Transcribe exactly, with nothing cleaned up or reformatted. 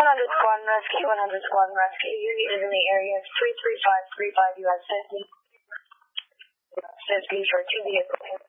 hundred Squad and Rescue, one hundred Squad and Rescue. Unit is in the area of three three five three five U S fifty. fifty for two vehicles.